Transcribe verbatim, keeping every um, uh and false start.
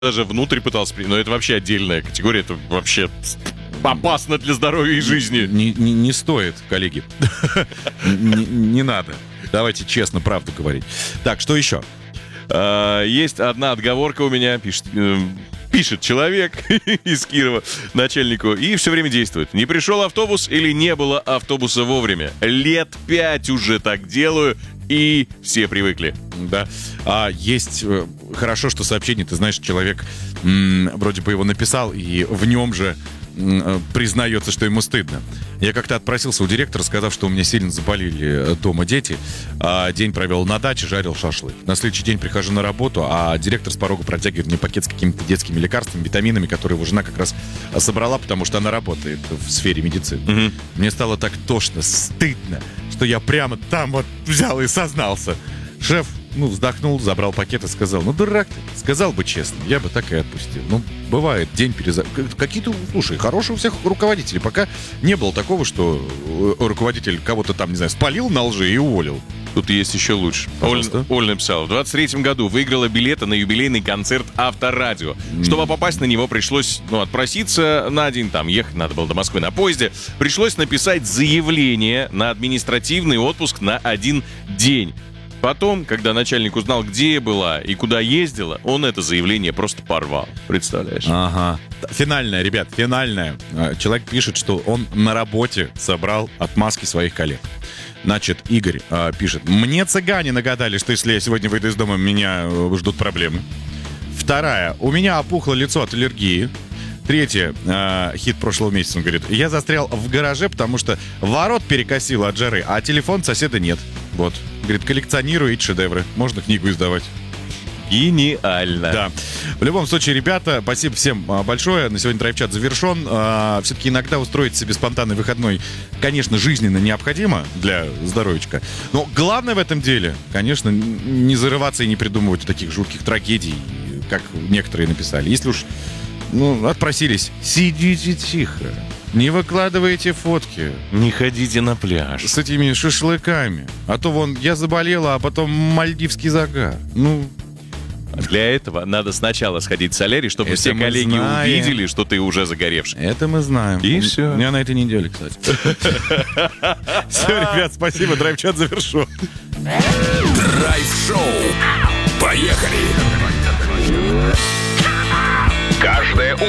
даже внутрь пытался прийти, но это вообще отдельная категория, это вообще опасно для здоровья и жизни. Не, не, не стоит, коллеги. не, не надо. Давайте честно правду говорить. Так, что еще? А, есть одна отговорка у меня, пишет, э, пишет человек из Кирова начальнику, и все время действует. Не пришел автобус или не было автобуса вовремя. Лет пять уже так делаю, и все привыкли. Да. А есть... э, Хорошо, что сообщение, ты знаешь, человек м, вроде бы его написал, и в нем же м, признается, что ему стыдно. Я как-то отпросился у директора, сказав, что у меня сильно заболели дома дети. А день провел на даче, жарил шашлык. На следующий день прихожу на работу, а директор с порога протягивает мне пакет с какими-то детскими лекарствами, витаминами, которые его жена как раз собрала, потому что она работает в сфере медицины. Мгм. Мне стало так тошно, стыдно, что я прямо там вот взял и сознался. Шеф, ну, вздохнул, забрал пакет и сказал: ну, дурак ты, сказал бы честно, я бы так и отпустил. Ну, бывает, день переза... Какие-то, слушай, хорошие у всех руководителей. Пока не было такого, что руководитель кого-то там, не знаю, спалил на лжи и уволил. Тут есть еще лучше. Оль, Пожалуйста. Оль написала, в двадцать третьем году выиграла билеты на юбилейный концерт Авторадио. Чтобы попасть на него, пришлось, ну, отпроситься на день, там, ехать надо было до Москвы на поезде. Пришлось написать заявление на административный отпуск на один день. Потом, когда начальник узнал, где я была и куда ездила, он это заявление просто порвал. Представляешь? Ага. Финальное, ребят, финальное. А, Человек пишет, что он на работе собрал отмазки своих коллег. Значит, Игорь а, пишет: мне цыгане нагадали, что если я сегодня выйду из дома, меня э, ждут проблемы. Вторая: у меня опухло лицо от аллергии. Третье, э, хит прошлого месяца, он говорит: я застрял в гараже, потому что ворот перекосило от жары, а телефон соседа нет. Вот. Говорит, коллекционирую эти шедевры. Можно книгу издавать. Гениально. Да. В любом случае, ребята, спасибо всем а, большое. На сегодня драйв-чат завершен. А, все-таки иногда устроить себе спонтанный выходной, конечно, жизненно необходимо для здоровичка. Но главное в этом деле, конечно, н- не зарываться и не придумывать таких жутких трагедий, как некоторые написали. Если уж, ну, отпросились, сидите тихо. Не выкладывайте фотки Не ходите на пляж. с этими шашлыками. А то вон я заболела, а потом мальдивский загар. Ну, Для этого надо сначала сходить в солярий, чтобы Это все мы коллеги знаем. увидели, что ты уже загоревший. это мы знаем. И У- всё. У меня на этой неделе, кстати. Все, ребят, спасибо. Драйв-чат завершен. Драйв-шоу. Поехали! Каждое утро